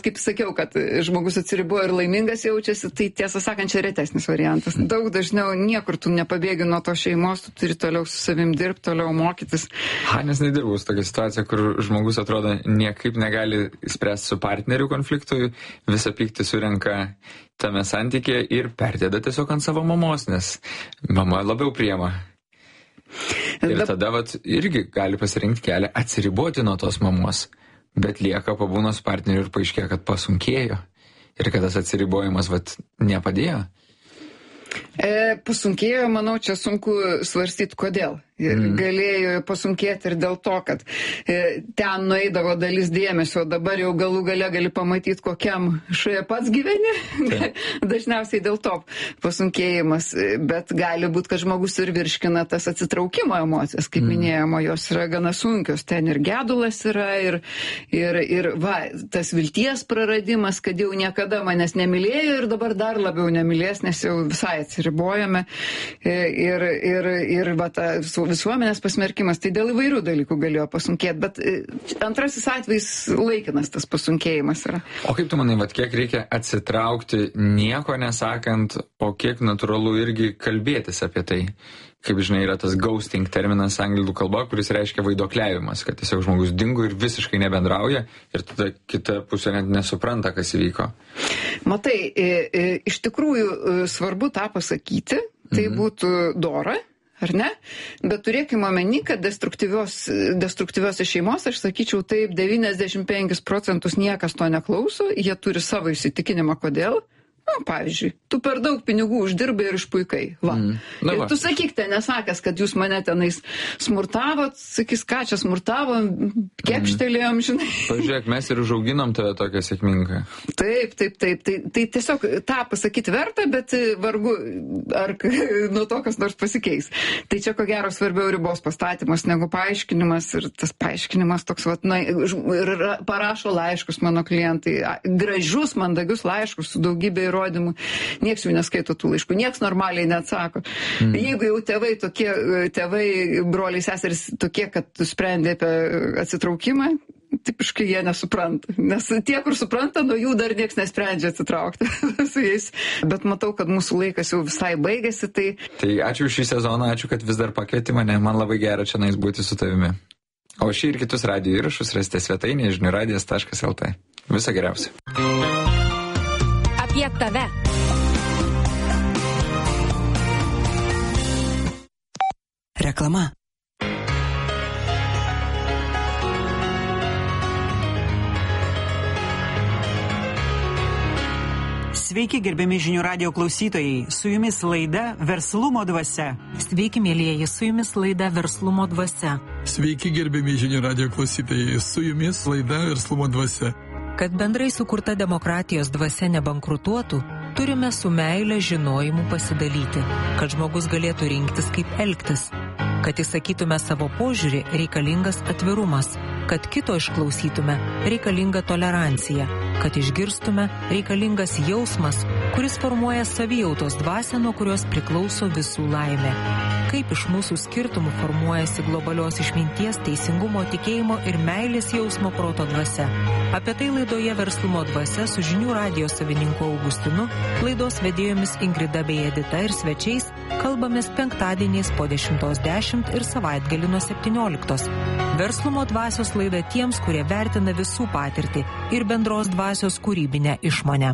kaip sakiau, kad žmogus atsiriboja ir laimingas jaučiasi, tai tiesą sakant, čia retesnis variantas. Daug dažniau niekur tu nepabėgi nuo to šeimos, tu turi toliau su savim dirbti, toliau mokytis. Nes nedirbus tokia situacija, kur žmogus atrodo niekaip negali spręsti su partneriu konfliktui, visą pyktį surenka tame santykėje ir perdėda tiesiog ant savo mamos, nes mama labiau priema. Ir tada irgi gali pasirinkti kelią atsiriboti nuo tos mamos, bet lieka pabūna su partneriu ir paaiškėja, kad pasunkėjo ir kad tas atsiribojimas nepadėjo. Pasunkėjo, manau, čia sunku svarstyti, kodėl. Ir galėjo pasunkėti ir dėl to, kad ten nueidavo dalis dėmesio, dabar jau galų gale gali pamatyti, kokiam šalia pats gyveni. Dažniausiai dėl to pasunkėjimas, bet gali būti, kad žmogus ir virškina tas atsitraukimo emocijas, kaip minėjimo, jos yra gana sunkios, ten ir gedulas yra, ir tas vilties praradimas, kad jau niekada manęs nemylėjo ir dabar dar labiau nemylės, nes jau visai atsiribojame, ir ta visuomenės pasmerkimas, tai dėl įvairių dalykų galėjo pasunkėti, bet antrasis atvejs laikinas tas pasunkėjimas yra. O kaip tu manai, kiek reikia atsitraukti nieko nesakant, o kiek natūralu irgi kalbėtis apie tai? Kaip žinai, yra tas ghosting terminas anglų kalba, kuris reiškia vaiduokliavimas, kad tiesiog žmogus dingo ir visiškai nebendrauja ir tada kita pusė net nesupranta, kas įvyko. Matai, iš tikrųjų svarbu tą pasakyti, tai būtų dora, ar ne? Bet turėkime omeny, kad destruktyvios šeimos, aš sakyčiau, taip 95% niekas to neklauso, jie turi savo įsitikinimą, kodėl. Pavyzdžiui, tu per daug pinigų uždirbai ir išpuikai. Ir tu sakyk, nesakęs, kad jūs mane tenais smurtavot, sakys, ką čia smurtavo, kepštelėjom, žinai. Pažiūrėk, mes ir užauginom tave tokią sėkmingą. Taip. Tai tiesiog tą pasakyti verta, bet vargu, ar nuo to kas nors pasikeis. Tai čia ko gero svarbiau ribos pastatymas negu paaiškinimas, ir tas paaiškinimas toks, ir parašo laiškus mano klientai, gražius, mandagius laiškus su daugybė įrodymų. Nieks jų neskaito tų laiškų, nieks normaliai neatsako. Jeigu jau tėvai, broliai, seserys tokie, kad sprendė apie atsitraukimą, tipiškai jie nesupranta. Nes tie, kur supranta, nuo jų dar nieks nesprendžia atsitraukti su jais. Bet matau, kad mūsų laikas jau visai baigėsi. Tai ačiū šį sezoną, ačiū, kad vis dar pakvieti mane. Man labai gera čia būti su tavimi. O šį ir kitus radijo įrašus rasite svetainėje žiniųradijas.lt. Viso geriausio. Apie tave. Reklama. Sveiki, gerbiami žinių radijo klausytojai, su jumis laida Verslumo dvasia. Sveiki, mėlyjeji, su jumis laida Verslumo dvasia. Sveiki, gerbiami žinių radijo klausytojai, su jumis laida Verslumo dvasia. Kad bendrai sukurta demokratijos dvasia nebankrutuotų, turime su meile žinojimu pasidalyti, kad žmogus galėtų rinktis, kaip elgtis. Kad įsakytume savo požiūrį, reikalingas atvirumas. Kad kito išklausytume, reikalinga tolerancija. Kad išgirstume, reikalingas jausmas, kuris formuoja savijautos dvasią, nuo kurios priklauso visų laimė. Kaip iš mūsų skirtumų formuojasi globalios išminties, teisingumo, tikėjimo ir meilės jausmo proto dvasia. Apie tai laidoje Verslumo dvasia su žinių radijo savininku Augustinu, laidos vedėjomis Ingrida bei Edita ir svečiais kalbamės penktadieniais po 10:10 ir savaitgalį nuo 17. Verslumo dvasios laida tiems, kurie vertina visų patirtį ir bendros dvasios kūrybinę išmonę.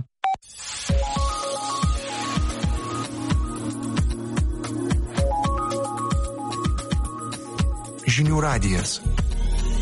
Žinių radijas.